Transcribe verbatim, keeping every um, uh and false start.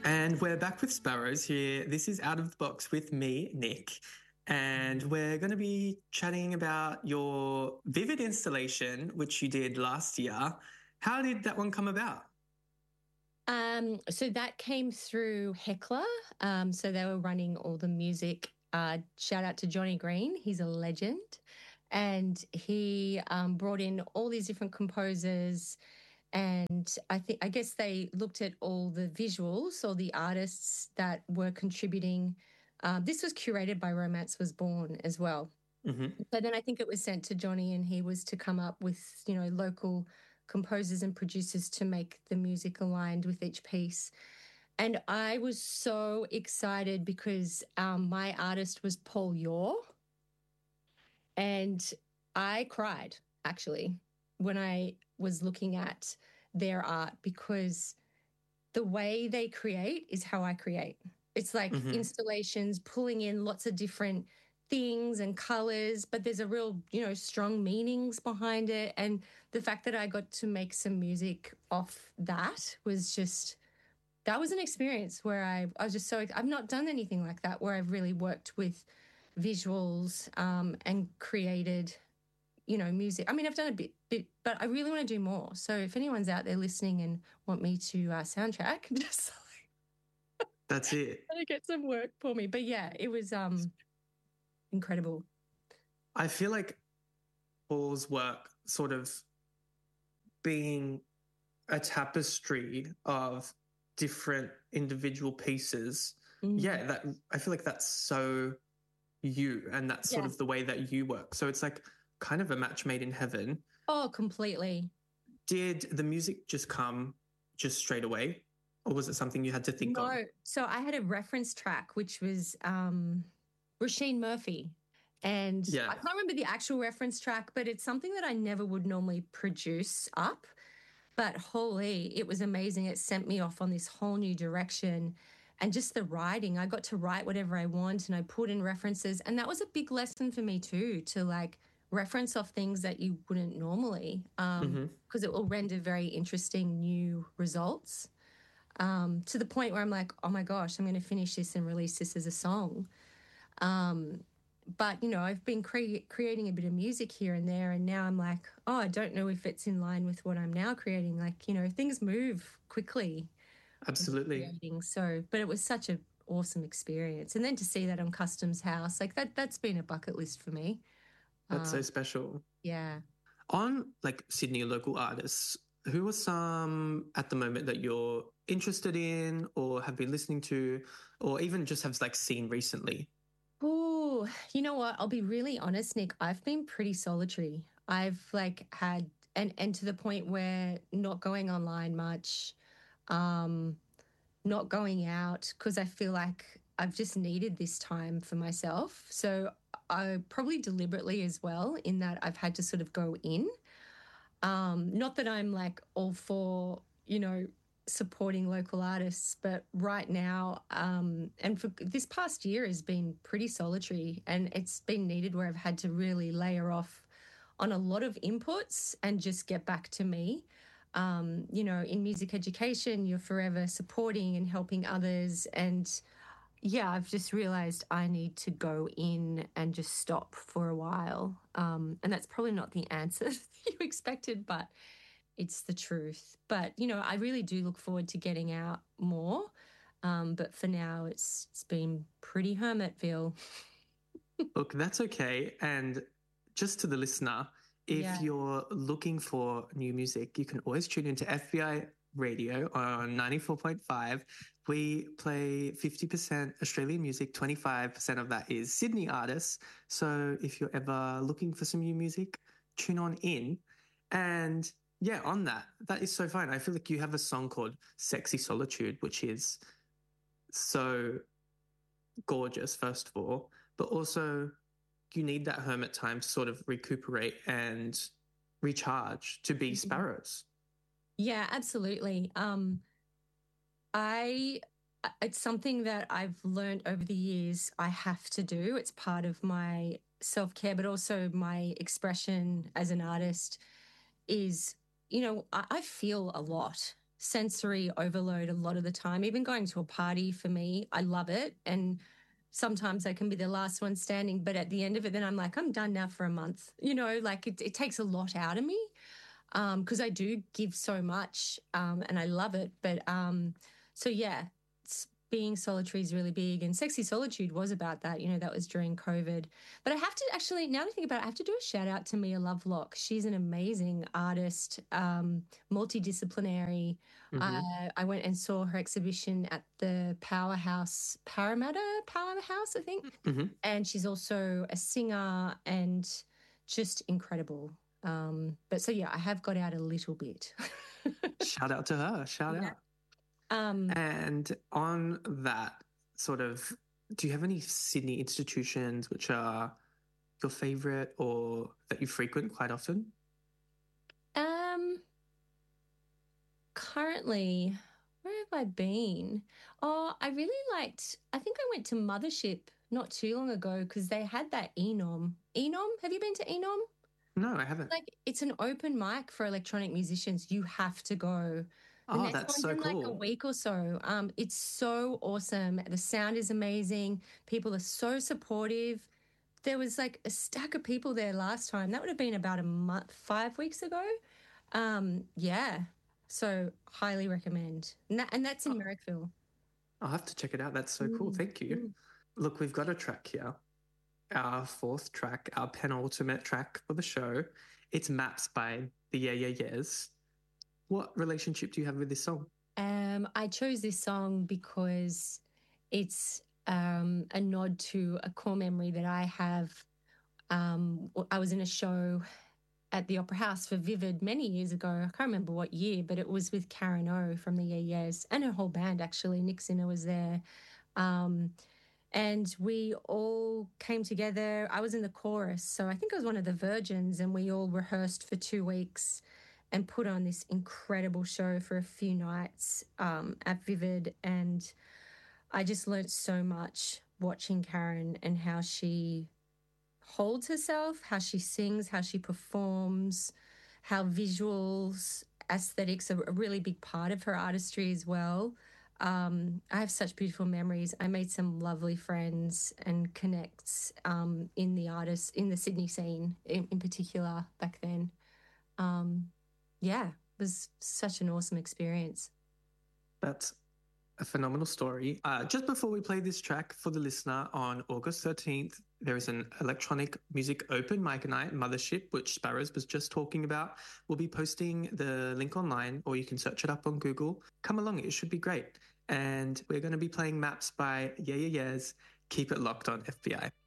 And we're back with Sparrows here. This is Out of the Box with me, Nick. And we're going to be chatting about your Vivid installation, which you did last year. How did that one come about? Um, so that came through Heckler. Um, so they were running all the music. Uh, shout out to Johnny Green. He's a legend. And he um, brought in all these different composers. And I think, I guess they looked at all the visuals or the artists that were contributing. Um, this was curated by Romance Was Born as well. Mm-hmm. So then I think it was sent to Johnny, and he was to come up with, you know, local composers and producers to make the music aligned with each piece. And I was so excited because um, my artist was Paul Yor, and I cried actually when I was looking at their art because the way they create is how I create. It's like Mm-hmm. installations, pulling in lots of different things and colors, but there's a real, you know, strong meanings behind it. And the fact that I got to make some music off that was just, that was an experience where I, I was just so, I've not done anything like that, where I've really worked with visuals um, and created, you know, music. I mean, I've done a bit, bit, but I really want to do more. So if anyone's out there listening and want me to uh, soundtrack, just That's it. get some work for me. But yeah, it was um, incredible. I feel like Paul's work sort of being a tapestry of different individual pieces. Mm. Yeah, that I feel like that's so you, and that's sort Yeah. of the way that you work. So it's like kind of a match made in heaven. Oh, completely. Did the music just come just straight away, or was it something you had to think No. on? So I had a reference track, which was um, Rasheen Murphy. And Yeah. I can't remember the actual reference track, but it's something that I never would normally produce up. But holy, it was amazing. It sent me off on this whole new direction. And just the writing, I got to write whatever I want, and I put in references. And that was a big lesson for me too, to like reference off things that you wouldn't normally, um, Mm-hmm. because it will render very interesting new results. Um, to the point where I'm like, oh my gosh, I'm going to finish this and release this as a song. Um, but, you know, I've been cre- creating a bit of music here and there, and now I'm like, oh, I don't know if it's in line with what I'm now creating. Like, you know, things move quickly. Absolutely. Creating. So, but it was such an awesome experience. And then to see that on Customs House, like that, that's been a bucket list for me. That's so Um, special. yeah. On like Sydney local artists, who are some at the moment that you're interested in or have been listening to, or even just have like seen recently? Oh, you know what? I'll be really honest, Nick. I've been pretty solitary. I've like had, and and to the point where not going online much, um, not going out because I feel like I've just needed this time for myself. So I probably deliberately as well, in that I've had to sort of go in. Um, not that I'm like all for, you know, supporting local artists, but right now, um, and for this past year has been pretty solitary, and it's been needed where I've had to really layer off on a lot of inputs and just get back to me. Um, you know, in music education, you're forever supporting and helping others. And yeah, I've just realized I need to go in and just stop for a while. Um, and that's probably not the answer you expected, but it's the truth. But, you know, I really do look forward to getting out more. Um, but for now, it's it's been pretty Hermitville. Look, that's okay. And just to the listener, if Yeah. you're looking for new music, you can always tune into F B I Radio on ninety-four point five. We play fifty percent Australian music, twenty-five percent of that is Sydney artists. So if you're ever looking for some new music, tune on in. And yeah, on that, that is so fun. I feel like you have a song called Sexy Solitude, which is so gorgeous, first of all, but also you need that hermit time to sort of recuperate and recharge to be sparrows. Yeah, absolutely. Um, I it's something that I've learned over the years I have to do. It's part of my self-care, but also my expression as an artist is, you know, I, I feel a lot. sensory overload a lot of the time. Even going to a party for me, I love it. And sometimes I can be the last one standing, but at the end of it, then I'm like, I'm done now for a month. You know, like it, it takes a lot out of me because um, I do give so much um, and I love it. But um, so, yeah, being solitary is really big, and Sexy Solitude was about that. You know, that was during COVID. But I have to actually, now that I think about it, I have to do a shout out to Mia Lovelock. She's an amazing artist, um, multidisciplinary. Mm-hmm. Uh, I went and saw her exhibition at the Powerhouse, Parramatta Powerhouse, I think. Mm-hmm. And she's also a singer and just incredible. Um, but so, yeah, I have got out a little bit. Shout out to her. Shout yeah. out. Um, and on that sort of, do you have any Sydney institutions which are your favourite or that you frequent quite often? Um, currently, where have I been? Oh, I really liked, I think I went to Mothership not too long ago because they had that Enom. Enom? Have you been to Enom? No, I haven't. Like, it's an open mic for electronic musicians. You have to go. The oh, next that's one's so in cool. like a week or so. Um, it's so awesome. The sound is amazing. People are so supportive. There was like a stack of people there last time. That would have been about a month, five weeks ago. Um, yeah. So highly recommend. And, that, and that's in oh. Merrickville. I'll have to check it out. That's so mm. cool. Thank you. Mm. Look, we've got a track here. Our fourth track, our penultimate track for the show. It's Maps by the Yeah Yeah Yeahs. What relationship do you have with this song? Um, I chose this song because it's um, a nod to a core memory that I have. Um, I was in a show at the Opera House for Vivid many years ago. I can't remember what year, but it was with Karen O from the Yeah Yeahs and her whole band, actually. Nick Zinner was there. Um, and we all came together. I was in the chorus, so I think I was one of the virgins, and we all rehearsed for two weeks and put on this incredible show for a few nights um, at Vivid. And I just learnt so much watching Karen and how she holds herself, how she sings, how she performs, how visuals, aesthetics are a really big part of her artistry as well. Um, I have such beautiful memories. I made some lovely friends and connects um, in the artist, in the Sydney scene in, in particular back then. Um, yeah, it was such an awesome experience. That's a phenomenal story. Uh, just before we play this track for the listener, on August thirteenth, there is an electronic music open mic night, Mothership, which Sparrows was just talking about. We'll be posting the link online, or you can search it up on Google. Come along, it should be great. And we're going to be playing Maps by Yeah Yeah Yeahs. Keep it locked on F B I.